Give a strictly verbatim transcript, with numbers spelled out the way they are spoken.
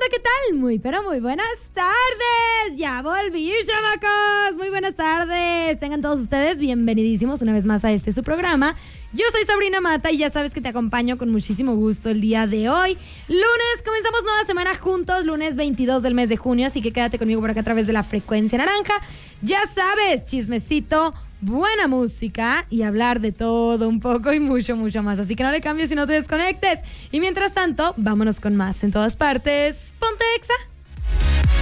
onda? ¿Qué tal? Muy, pero muy buenas tardes. Ya volví, chamacos. Muy buenas tardes. Tengan todos ustedes bienvenidísimos una vez más a este su programa. Yo soy Sabrina Mata y ya sabes que te acompaño con muchísimo gusto el día de hoy. Lunes, comenzamos nueva semana juntos, lunes veintidós del mes de junio, así que quédate conmigo por acá a través de la frecuencia naranja. Ya sabes, chismecito, buena música y hablar de todo un poco y mucho, mucho más. Así que no le cambies y no te desconectes. Y mientras tanto, vámonos con más en todas partes. Ponte Exa.